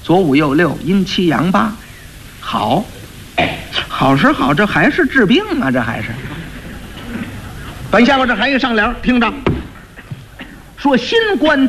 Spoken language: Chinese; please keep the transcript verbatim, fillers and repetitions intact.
左五右六，阴七阳八。好，好是好，这还是治病啊，这还是。本下我这还有上联，听着，说新官